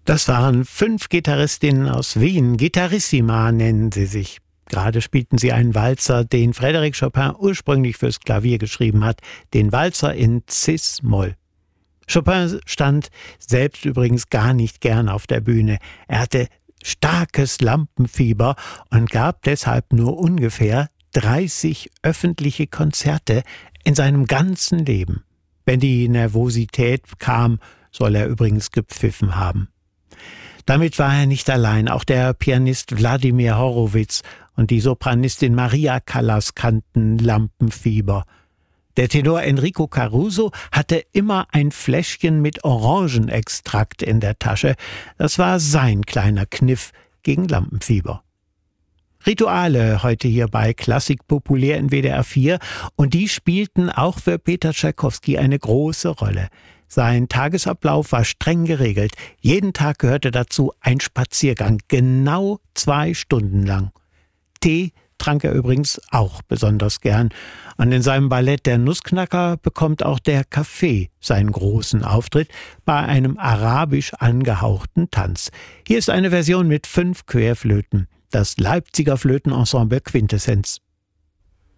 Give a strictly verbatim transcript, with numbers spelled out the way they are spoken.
Das waren fünf Gitarristinnen aus Wien. Gitarrissima nennen sie sich. Gerade spielten sie einen Walzer, den Frédéric Chopin ursprünglich fürs Klavier geschrieben hat, den Walzer in Cis-Moll. Chopin stand selbst übrigens gar nicht gern auf der Bühne. Er hatte starkes Lampenfieber und gab deshalb nur ungefähr dreißig öffentliche Konzerte in seinem ganzen Leben. Wenn die Nervosität kam, soll er übrigens gepfiffen haben. Damit war er nicht allein. Auch der Pianist Wladimir Horowitz und die Sopranistin Maria Callas kannten Lampenfieber. Der Tenor Enrico Caruso hatte immer ein Fläschchen mit Orangenextrakt in der Tasche. Das war sein kleiner Kniff gegen Lampenfieber. Rituale heute hier bei Klassik populär in W D R vier und die spielten auch für Peter Tschaikowski eine große Rolle. Sein Tagesablauf war streng geregelt. Jeden Tag gehörte dazu ein Spaziergang, genau zwei Stunden lang. Tee trank er übrigens auch besonders gern. Und in seinem Ballett Der Nussknacker bekommt auch der Kaffee seinen großen Auftritt bei einem arabisch angehauchten Tanz. Hier ist eine Version mit fünf Querflöten, das Leipziger Flötenensemble Quintessenz.